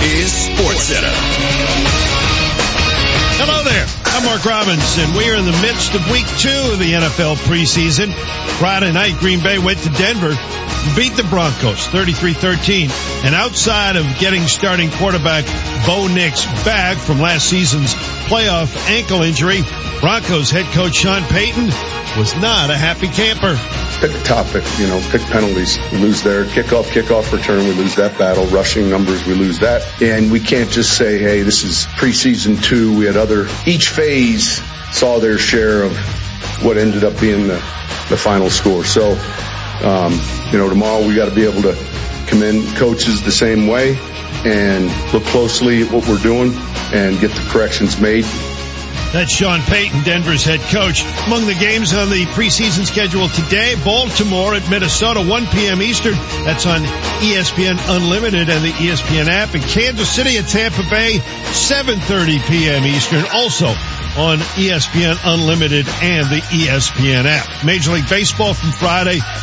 is SportsCenter. Hello there. I'm Mark Robbins, and we are in the midst of week 2 of the NFL preseason. Friday night, Green Bay went to Denver, beat the Broncos 33-13. And outside of getting starting quarterback Bo Nix back from last season's playoff ankle injury, Broncos head coach Sean Payton was not a happy camper. Pick a topic, pick penalties. We lose there. Kickoff return, we lose that battle. Rushing numbers, we lose that. And we can't just say, hey, this is preseason 2. We had each phase saw their share of what ended up being the final score. So, tomorrow we got to be able to commend coaches the same way and look closely at what we're doing and get the corrections made. That's Sean Payton, Denver's head coach. Among the games on the preseason schedule today, Baltimore at Minnesota, 1 p.m. Eastern. That's on ESPN Unlimited and the ESPN app. And Kansas City at Tampa Bay, 7:30 p.m. Eastern, also on ESPN Unlimited and the ESPN app. Major League Baseball from Friday.